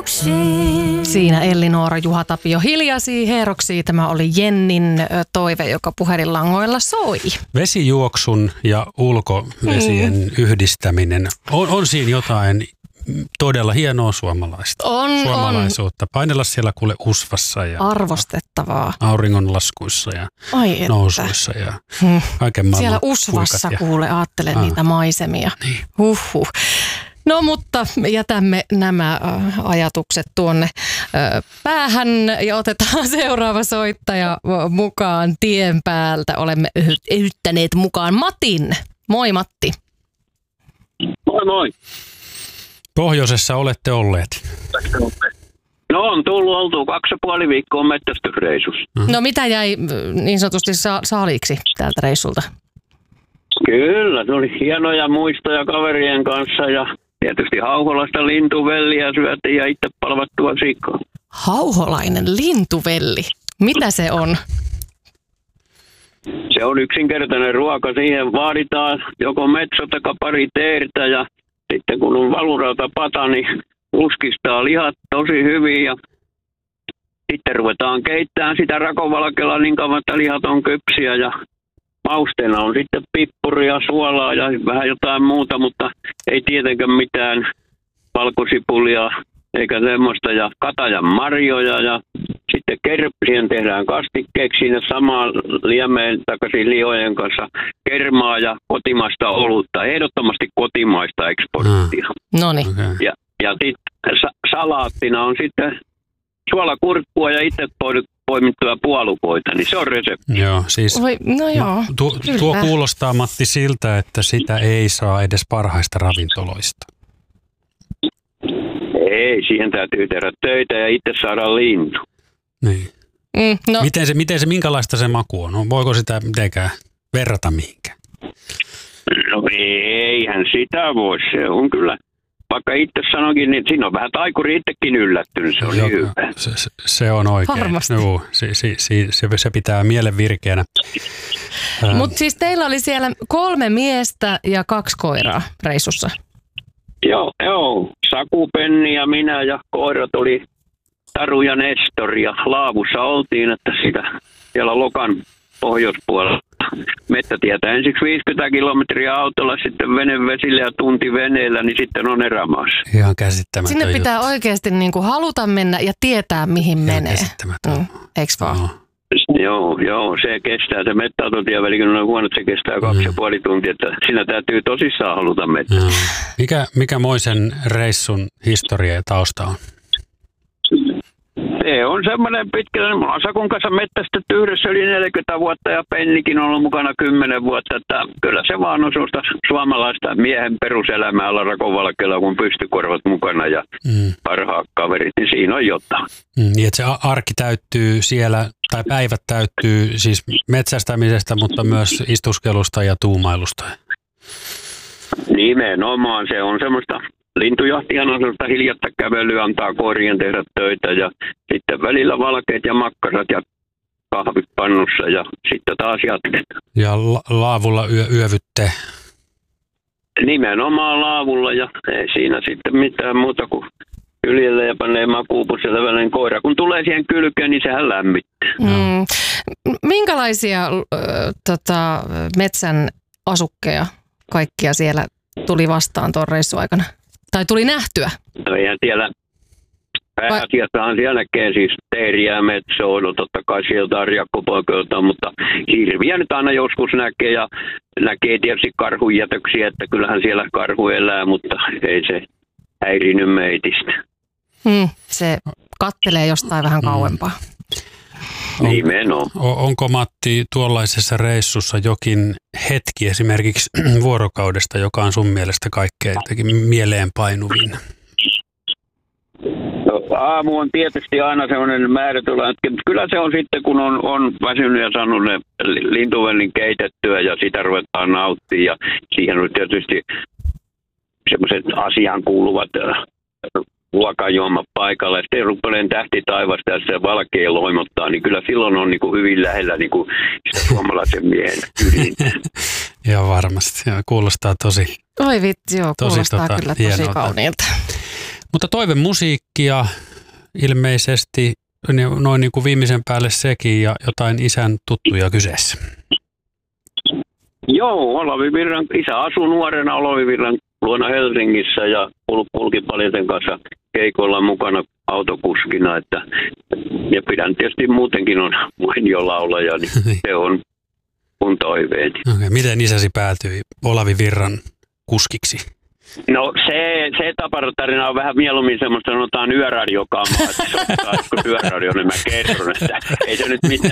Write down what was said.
Hieroksiin. Siinä Elli-Noora, Juha Tapio hiljasi hieroksiin. Tämä oli Jennin toive, joka puhelinlangoilla soi. Vesijuoksun ja ulkovesien yhdistäminen. On siinä jotain todella hienoa suomalaisuutta. Painella siellä kuule usvassa ja arvostettavaa. Auringonlaskuissa ja nousuissa ja kaiken maailman. Siellä usvassa kuule, ajattelen niitä maisemia. Niin. Huhhuh. No mutta jätämme nämä ajatukset tuonne päähän ja otetaan seuraava soittaja mukaan tien päältä. Olemme yhtäneet mukaan Matin. Moi Matti. Moi moi. Pohjoisessa olette olleet. No on tullut oltua 2,5 viikkoa metsästysreissussa. No mitä jäi niin sanotusti saaliiksi tältä reissulta? Kyllä, tuli hienoja muistoja kaverien kanssa ja tietysti Hauholasta lintuvelliä syötiin ja itse palvattua sikaa. Hauholainen lintuvelli. Mitä se on? Se on yksinkertainen ruoka. Siihen vaaditaan joko metso tai pari teertä ja sitten kun on valurautapata, niin uskistaa lihat tosi hyvin ja sitten ruvetaan keittämään sitä rakovalkealla niin kauan, että lihat on kypsiä ja mausteena on sitten pippuria, suolaa ja vähän jotain muuta, mutta ei tietenkään mitään valkosipulia eikä semmoista ja katajan marjoja ja sitten kerpsien tehdään kastikkeeksi siinä samaan liemeen takaisin liojen kanssa kermaa ja kotimaista olutta, ehdottomasti kotimaista eksporttia. Noniin. Okay. Ja sitten salaattina on sitten suolakurkkua ja itse poimittuja puolukoita, niin se on resepti. Joo, siis no joo, tuo kuulostaa Matti siltä, että sitä ei saa edes parhaista ravintoloista. Ei, siihen täytyy tehdä töitä ja itse saada lintu. Niin. No. Minkälaista se maku on? No, voiko sitä mitenkään verrata mihinkään? No eihän sitä voi, se on kyllä. Vaikka itse sanoinkin, niin siinä on vähän taikuri itsekin yllättynyt, se on niin hyvä. Se on oikein. Varmasti. Joo, se pitää mielen virkeänä. Mutta siis teillä oli siellä 3 miestä ja 2 koiraa reissussa. Joo. Saku, Penni ja minä ja koirat oli Taru ja Nestor ja Laavussa oltiin, että siellä Lokan pohjoispuolella mettätietä ensiksi 50 kilometriä autolla, sitten venevesillä ja tunti veneellä, niin sitten on erämaassa. Ihan käsittämätön. Sinne pitää oikeasti niinku haluta mennä ja tietää, mihin menee. Käsittämätön. Eiks vaan? No. Joo, se kestää. Se mettäautotieväli, kun on huono, se kestää 2,5 tuntia, että siinä täytyy tosissaan haluta mettää. No. Mikä moisen reissun historia ja tausta on? Se on semmoinen pitkä, Sakun kanssa mettästetty yhdessä yli 40 vuotta ja Pennikin on ollut mukana 10 vuotta, että kyllä se vaan on sellaista suomalaista miehen peruselämää alla rakovalkealla, kun pystykorvat mukana ja parhaat kaverit, niin siinä on jotain. Niin, että se arki täyttyy siellä, tai päivät täyttyy siis metsästämisestä, mutta myös istuskelusta ja tuumailusta. Nimenomaan se on semmoista. Lintujahtihan on sellaista hiljatta kävelyä, antaa koirien tehdä töitä ja sitten välillä valkeat ja makkarat ja kahvit pannussa ja sitten taas jatketaan. Ja laavulla yövytte? Nimenomaan laavulla ja ei siinä sitten mitään muuta kuin kyljelle ja panee makuupusille välinen koira. Kun tulee siihen kylkeen, niin sehän lämmittää. Minkälaisia metsän asukkeja kaikkia siellä tuli vastaan tuon reissun aikana? Tai tuli nähtyä? No eihän siellä pääasiassahan siellä näkee siis teeriä, metsoa, no totta kai sieltä arjakkopoikoilta, mutta hirviä nyt aina joskus näkee ja näkee tietysti karhunjätöksiä, että kyllähän siellä karhu elää, mutta ei se häirinyt meitistä. Se kattelee jostain vähän kauempaa. Nimenomaan. Onko Matti tuollaisessa reissussa jokin hetki esimerkiksi vuorokaudesta, joka on sun mielestä kaikkein mieleenpainuvin? No, aamu on tietysti aina sellainen määrätylä hetki, mutta kyllä se on sitten, kun on väsynyt ja saanut ne lintuvellin keitettyä ja sitä ruvetaan nauttimaan. Ja siihen on tietysti semmoiset asiaan kuuluvat ruokajuomat paikalla ja sitten rupeaa tähti taivasta ja se valkea loimottaa, niin kyllä silloin on niin kuin hyvin lähellä niin kuin sitä suomalaisen miehen ydintä. Joo, varmasti. Ja kuulostaa tosi. Oi vitsi, joo, kuulostaa kyllä tosi hienolta. kauniilta. Mutta toivemusiikkia ilmeisesti, noin niin kuin viimeisen päälle sekin ja jotain isän tuttuja kyseessä. Joo, Olavi Virran isä asui nuorena Olavi Virran luona Helsingissä ja kulki paljon kanssa keikoilla mukana autokuskina. Ja pidän tietysti muutenkin on mainio laulaja, niin se on mun toiveeni. Okay. Miten isäsi päätyi Olavi Virran kuskiksi? No se tapatarina on vähän mieluummin semmoista, sanotaan yöradiokamaa, että soittaa yöradio, niin mä kerron, että ei se nyt mitään